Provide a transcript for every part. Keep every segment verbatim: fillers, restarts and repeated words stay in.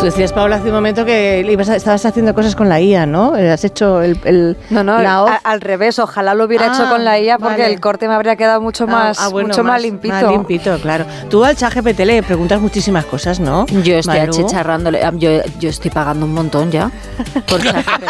decías, Paula, hace un momento que ibas a, estabas haciendo cosas con la I A, ¿no? Has hecho el... el no, no, la a, al revés. Ojalá lo hubiera ah, hecho con la I A porque vale. el corte me habría quedado mucho más, ah, ah, bueno, mucho más, más limpito. Más limpito, claro. Tú al ChatGPT le preguntas muchísimas cosas, ¿no? Yo estoy achicharrándole. Yo, yo estoy pagando un montón ya por ChatGPT.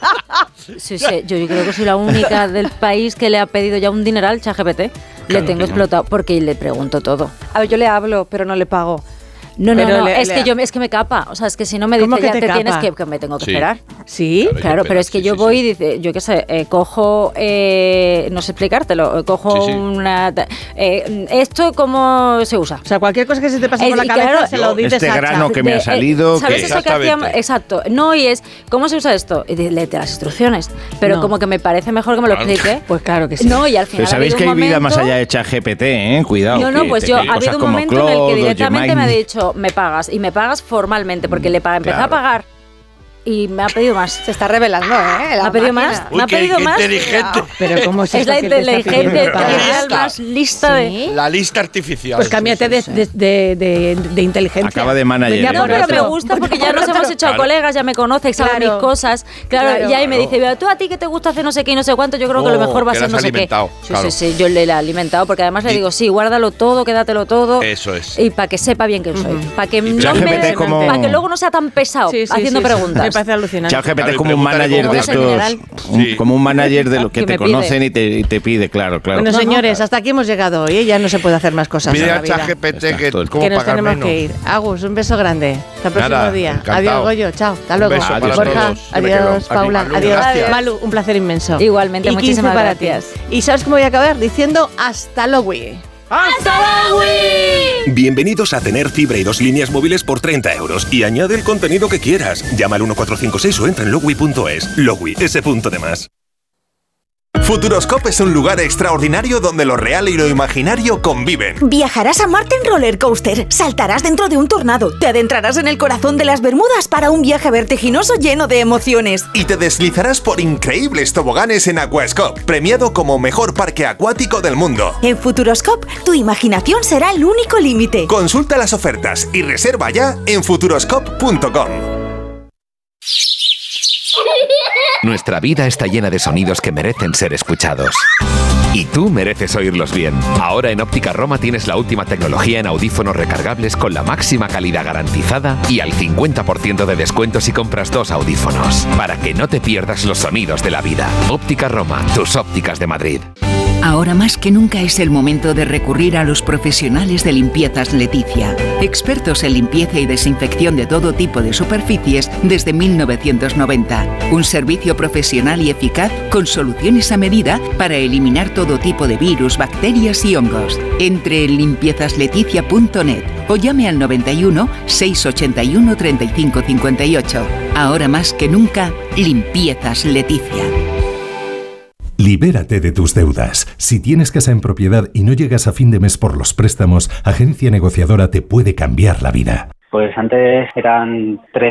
Sí, sí, yo creo que soy la única del país que le ha pedido ya un dineral al ChatGPT. Claro, le tengo explotado no. porque le pregunto todo. A ver, yo le hablo, pero no le pago. No, no, no, le, es le, que yo es que me capa, o sea, es que si no me dice ya te, te tienes que, que me tengo que sí. esperar. ¿Sí? Claro, claro pero es que sí, yo sí, voy y dice, yo qué sé, eh, cojo, eh, no sé explicártelo, cojo sí, sí. una... Eh, ¿Esto cómo se usa? O sea, cualquier cosa que se te pase es, por la cabeza claro, se lo dices este a Este grano chat. que me ha salido... De, ¿sabes que eso que hacíamos? Exacto. No, y es, ¿cómo se usa esto? Y de, léete las instrucciones. Pero no. como que me parece mejor que me lo explique. Pues claro que sí. No, y al final pero sabéis que hay vida más allá de ChatGPT, ¿eh? Cuidado. No, no, pues yo, ha habido un momento en el que directamente me ha dicho, me pagas, y me pagas formalmente, porque le empecé claro. a pagar y me ha pedido más. Se está revelando, ¿eh? La ¿Me ha pedido máquina. más? Uy, ¿Me ha pedido qué más? inteligente. Pero ¿cómo es, es la inteligente, es más lista de... La lista artificial. Pues cámbiate de, de, de, de, de inteligencia. Acaba de manager. No, pero me gusta porque ya nos hemos hecho claro. colegas, ya me conoce, sabe claro. mis cosas. Claro, claro, y ahí me dice, tú a ti que te gusta hacer no sé qué y no sé cuánto, yo creo que oh, lo mejor va a ser no sé qué. Claro. Sí, sí, sí, yo le he alimentado porque además le digo, sí, guárdalo todo, quédatelo todo. Eso es. Y para que sepa bien quién soy. Para que luego no sea tan pesado haciendo preguntas. Me parece alucinante. ChatGPT es como un manager de estos, un, como un manager de los que, que te conocen y te, y te pide, claro, claro. Bueno, señores, hasta aquí hemos llegado hoy, ¿eh? Ya no se puede hacer más cosas. Pide a ChatGPT que, que nos tenemos menos. que ir. Agus, un beso grande. Hasta el próximo Nada, día. Encantado. Adiós, Goyo. Chao. Hasta luego. Un beso adiós, para Borja. todos. Adiós, Paula. Malu, adiós. gracias. Malu, un placer inmenso. Igualmente, y muchísimas gracias. gracias. Y ¿sabes cómo voy a acabar? Diciendo hasta luego. ¡Hasta luego! Bienvenidos a tener fibra y dos líneas móviles por treinta euros y añade el contenido que quieras. Llama al uno cuatro cinco seis o entra en logwi punto es. Logwi, ese punto de más. Futuroscope es un lugar extraordinario donde lo real y lo imaginario conviven. Viajarás a Marte en roller coaster, saltarás dentro de un tornado, te adentrarás en el corazón de las Bermudas para un viaje vertiginoso lleno de emociones. Y te deslizarás por increíbles toboganes en Aquascope, premiado como mejor parque acuático del mundo. En Futuroscope, tu imaginación será el único límite. Consulta las ofertas y reserva ya en futuroscope punto com. Nuestra vida está llena de sonidos que merecen ser escuchados. Y tú mereces oírlos bien. Ahora en Óptica Roma tienes la última tecnología en audífonos recargables con la máxima calidad garantizada y al cincuenta por ciento de descuento si compras dos audífonos. Para que no te pierdas los sonidos de la vida. Óptica Roma, tus ópticas de Madrid. Ahora más que nunca es el momento de recurrir a los profesionales de Limpiezas Leticia. Expertos en limpieza y desinfección de todo tipo de superficies desde mil novecientos noventa. Un servicio profesional y eficaz con soluciones a medida para eliminar todo tipo de virus, bacterias y hongos. Entre en limpiezas leticia punto net o llame al noventa y uno, seiscientos ochenta y uno, treinta y cinco cincuenta y ocho. Ahora más que nunca, Limpiezas Leticia. Libérate de tus deudas. Si tienes casa en propiedad y no llegas a fin de mes por los préstamos, Agencia Negociadora te puede cambiar la vida. Pues antes eran tres